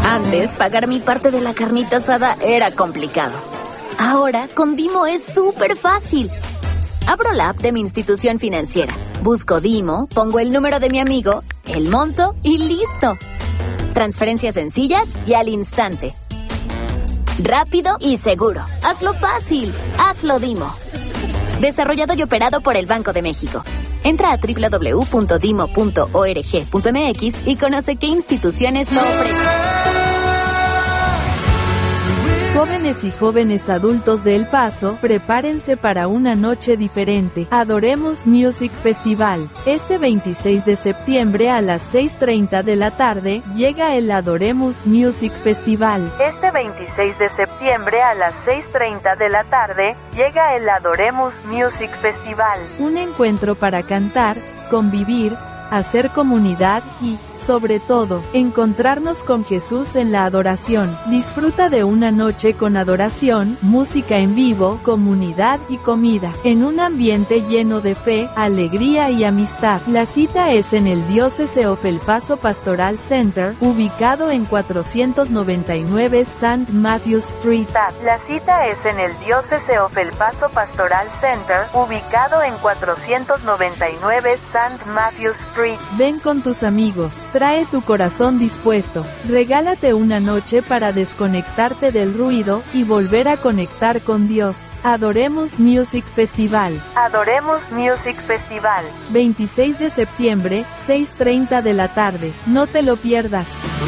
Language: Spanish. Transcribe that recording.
Antes, pagar mi parte de la carnita asada era complicado. Ahora, con Dimo es súper fácil. Abro la app de mi institución financiera, busco Dimo, pongo el número de mi amigo, el monto y listo. Transferencias sencillas y al instante. Rápido y seguro. Hazlo fácil. Hazlo Dimo. Desarrollado y operado por el Banco de México. Entra a www.dimo.org.mx y conoce qué instituciones lo ofrecen. Jóvenes y jóvenes adultos de El Paso, prepárense para una noche diferente. Adoremos Music Festival. Este 26 de septiembre a las 6:30 de la tarde, llega el Adoremos Music Festival. Este 26 de septiembre a las 6:30 de la tarde, llega el Adoremos Music Festival. Un encuentro para cantar, convivir, hacer comunidad y, sobre todo, encontrarnos con Jesús en la adoración. Disfruta de una noche con adoración, música en vivo, comunidad y comida, en un ambiente lleno de fe, alegría y amistad. La cita es en el Diocese of El Paso Pastoral Center, ubicado en 499 St. Matthews Street. La cita es en el Diocese of El Paso Pastoral Center, ubicado en 499 St. Matthews Street. Ven con tus amigos, trae tu corazón dispuesto, regálate una noche para desconectarte del ruido y volver a conectar con Dios. Adoremos Music Festival. Adoremos Music Festival. 26 de septiembre, 6:30 de la tarde. No te lo pierdas.